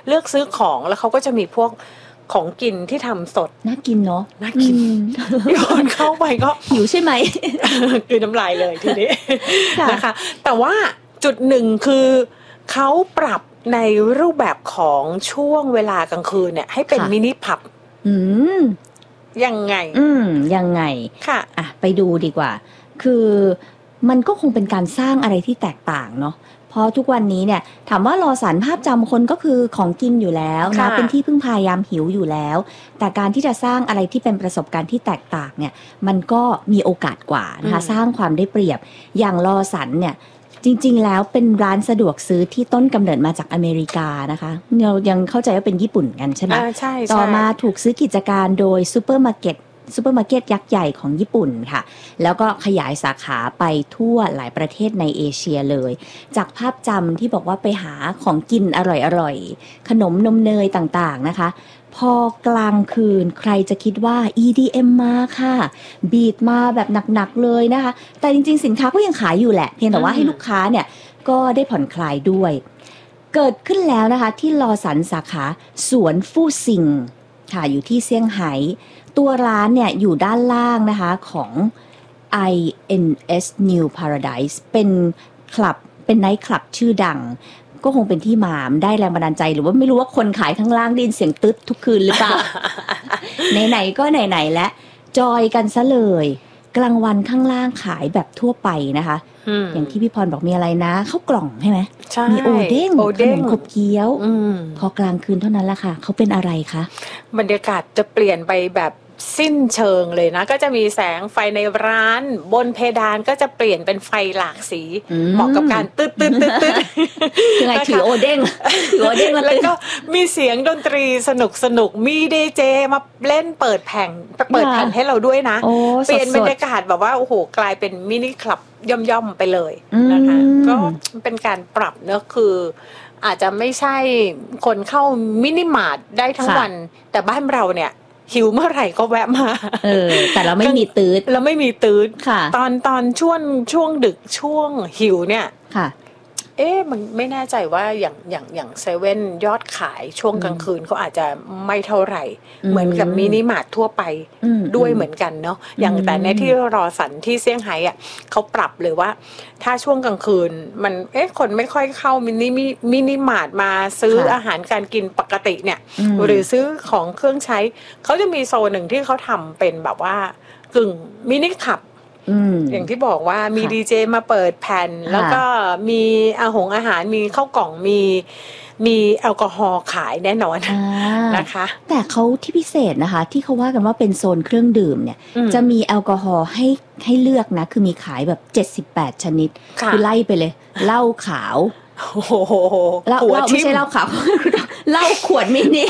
เลือกซื้อของแล้วเขาก็จะมีพวกของกินที่ทำสดน่ากินเนาะน่ากินโยนเข้าไปก็หิวใช่ไหมคือน้ำลายเลยทีนี้นะคะแต่ว่าจุดหนึ่งคือเขาปรับในรูปแบบของช่วงเวลากลางคืนเนี่ยให้เป็นมินิผับยังไงยังไงค่ะไปดูดีกว่าคือมันก็คงเป็นการสร้างอะไรที่แตกต่างเนาะเพราะทุกวันนี้เนี่ยถามว่าลอสันภาพจำคนก็คือของกินอยู่แล้วนะเป็นที่พึ่งพายามหิวอยู่แล้วแต่การที่จะสร้างอะไรที่เป็นประสบการณ์ที่แตกต่างเนี่ยมันก็มีโอกาสกว่านะคะสร้างความได้เปรียบอย่างลอสันเนี่ยจริงๆแล้วเป็นร้านสะดวกซื้อที่ต้นกำเนิดมาจากอเมริกานะคะเรายังเข้าใจว่าเป็นญี่ปุ่นกันใช่ไหมใช่ต่อมาถูกซื้อกิจการโดยซูเปอร์มาร์เก็ตยักษ์ใหญ่ของญี่ปุ่นค่ะแล้วก็ขยายสาขาไปทั่วหลายประเทศในเอเชียเลยจากภาพจำที่บอกว่าไปหาของกินอร่อยๆขนมนมเนยต่างๆนะคะพอกลางคืนใครจะคิดว่า EDM มาค่ะบีทมาแบบหนักๆเลยนะคะแต่จริงๆสินค้าก็ยังขายอยู่แหละเพียงแต่ว่าให้ลูกค้าเนี่ยก็ได้ผ่อนคลายด้วยเกิดขึ้นแล้วนะคะที่ลอสันสาขาสวนฟู่ซิงค่ะอยู่ที่เซี่ยงไฮ้ตัวร้านเนี่ยอยู่ด้านล่างนะคะของ INS New Paradise เป็นคลับเป็นไนท์คลับชื่อดังก็คงเป็นที่มาได้แรงบันดาลใจหรือว่าไม่รู้ว่าคนขายข้างล่างได้ยินเสียงตึ๊ดทุกคืนหรือเปล่า ไหนๆก็ไหนๆและจอยกันซะเลยกลางวันข้างล่างขายแบบทั่วไปนะคะอย่างที่พี่พรบอกมีอะไรนะข้าวกล่องใช่ไหมมีโอเด้งขนมขบเคี้ยวพอกลางคืนเท่านั้นแหละค่ะเขาเป็นอะไรคะบรรยากาศจะเปลี่ยนไปแบบสิ้นเชิงเลยนะก็จะมีแสงไฟในร้านบนเพดานก็จะเปลี่ยนเป็นไฟหลากสีเหมาะกับการตึ๊ดตึ๊ดตึ๊ดตึ๊ดยังไงถือโอเด้งมาแล้วก็มีเสียงดนตรีสนุกมีดีเจมาเล่นเปิดแผ่นให้เราด้วยนะเปลี่ยนบรรยากาศแบบว่าโอ้โหกลายเป็นมินิคลับย่อมไปเลยนะคะก็เป็นการปรับเนอะคืออาจจะไม่ใช่คนเข้ามินิมาร์ทได้ทั้งวันแต่บ้านเราเนี่ยหิวเมื่อไหร่ก็แวะมาแต่เราไม่มีตื๊ดตอนช่วงดึกช่วงหิวเนี่ยมันไม่แน่ใจว่าอย่างเซเว่นยอดขายช่วงกลางคืนเขาอาจจะไม่เท่าไหร่เหมือนกับมินิมาร์ททั่วไปด้วยเหมือนกันเนาะอย่างแต่ในที่รอสันที่เซี่ยงไฮ้อ่ะเขาปรับเลยว่าถ้าช่วงกลางคืนมันคนไม่ค่อยเข้ามินิมาร์ทมาซื้ออาหารการกินปกติเนี่ยหรือซื้อของเครื่องใช้เขาจะมีโซนหนึ่งที่เขาทำเป็นแบบว่ากึ่งมินิคับอย่างที่บอกว่ามีดีเจมาเปิดแผ่นแล้วก็มีอาหารมีข้าวกล่องมีแอลกอฮอล์ขายแน่นอนนะคะแต่เขาที่พิเศษนะคะที่เขาว่ากันว่าเป็นโซนเครื่องดื่มเนี่ยจะมีแอลกอฮอล์ให้เลือกนะคือมีขายแบบ78ชนิดคือไล่ไปเลยเหล้าขาวเหล้าไม่ใช่เหล้าขาวเหล้าขวดมินิ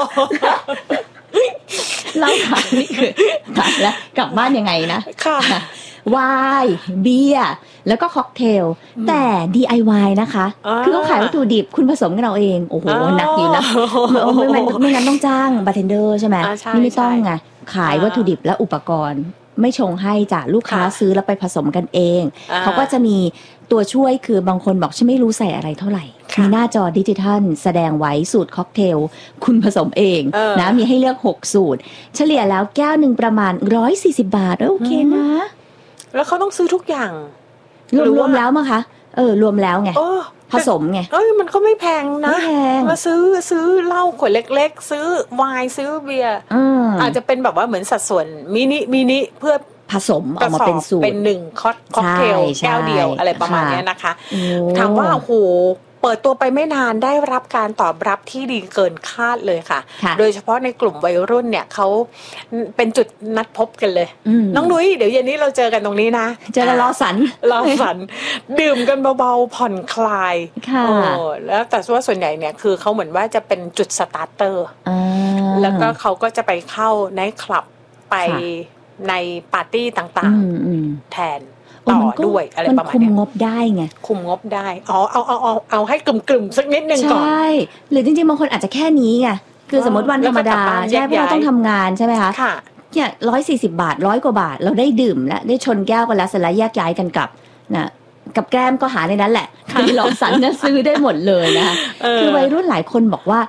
เล่าขายนี่คือตายแล้วกลับบ้านยังไงนะค่ะไวน์เบียร์แล้วก็ค็อกเทลแต่ DIY นะคะคือเขาขายวัตถุดิบคุณผสมกันเอาเองโอ้โหหนักอยู่นะไม่งั้นต้องจ้างบาร์เทนเดอร์ใช่ไหมนี่ไม่ต้องไงขายวัตถุดิบและอุปกรณ์ไม่ชงให้จ้ะลูกค้าซื้อแล้วไปผสมกันเองเขาก็จะมีตัวช่วยคือบางคนบอกฉันไม่รู้ใส่อะไรเท่าไหร่มีหน้าจอดิจิทัลแสดงไว้สูตรค็อกเทลคุณผสมเองนะมีให้เลือก6สูตรเฉลี่ยแล้วแก้วนึงประมาณ140 บาทโอเคนะแล้วเขาต้องซื้อทุกอย่างรวมแล้วมั้งคะรวมแล้วไงผสมไงมันก็ไม่แพงนะไม่แพงมาซื้อเหล้าขวดเล็กๆซื้อไวน์ซื้อเบียร์อาจจะเป็นแบบว่าเหมือนสัดส่วนมินิเพื่อผสมออกมาเป็นสูตรเป็น1ค็อกเทลแก้วเดียวอะไรประมาณนี้นะคะถามว่าโอ้โหเปิดตัวไปไม่นานได้รับการตอบรับที่ดีเกินคาดเลยค่ะโดยเฉพาะในกลุ่มวัยรุ่นเนี่ยเขาเป็นจุดนัดพบกันเลยน้องนุ้ยเดี๋ยวเย็นนี้เราเจอกันตรงนี้นะเจอกันรอสันดื่มกันเบาๆผ่อนคลายแล้วแต่ว่าส่วนใหญ่เนี่ยคือเขาเหมือนว่าจะเป็นจุดสตาร์เตอร์แล้วก็เขาก็จะไปเข้าไนท์คลับไปในปาร์ตี้ต่างๆแทนต่อด้วยอะไรประมาณนี้คุมงบได้ไงคุมงบได้เอาให้กลุ่มๆสักนิดนึงก่อนใช่หรือจริงๆบางคนอาจจะแค่นี้ไงคือสมมติวันธรรมดาแยกเราต้องทำงานใช่ไหมคะเนี่ย140 บาท100 กว่าบาทเราได้ดื่มแล้วได้ชนแก้วกันแล้วเสร็จแล้วแยกย้ายกันกลับนะกับแก้มก็หาในนั้นแหละคือหลอกสันเนี่ยซื้อได้หมดเลยนะคะคือวัยรุ่นหลายคนบอกว่า